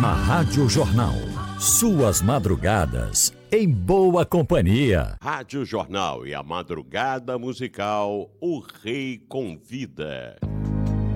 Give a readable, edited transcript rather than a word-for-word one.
A Rádio Jornal. Suas madrugadas em boa companhia. Rádio Jornal e a madrugada musical O Rei Convida.